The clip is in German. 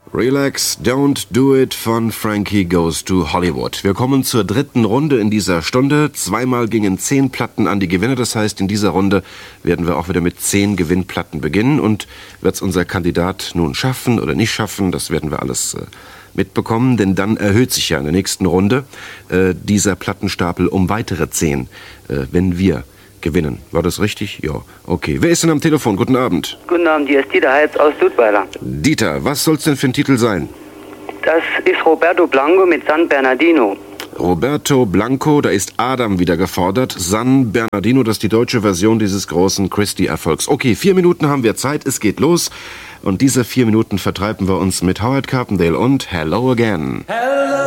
Relax, Don't Do It von Frankie Goes to Hollywood. Wir kommen zur dritten Runde in dieser Stunde. Zweimal gingen 10 Platten an die Gewinner. Das heißt, in dieser Runde werden wir auch wieder mit 10 Gewinnplatten beginnen. Und wird es unser Kandidat nun schaffen oder nicht schaffen, das werden wir alles mitbekommen. Denn dann erhöht sich ja in der nächsten Runde dieser Plattenstapel um weitere 10, wenn wir gewinnen. War das richtig? Ja. Okay. Wer ist denn am Telefon? Guten Abend. Guten Abend, hier ist Dieter Heitz aus Dudweiler. Dieter, was soll's denn für ein Titel sein? Das ist Roberto Blanco mit San Bernardino. Roberto Blanco, da ist Adam wieder gefordert. San Bernardino, das ist die deutsche Version dieses großen Christie-Erfolgs. Okay, 4 Minuten haben wir Zeit, es geht los. Und diese 4 Minuten vertreiben wir uns mit Howard Carpendale und Hello Again. Hello.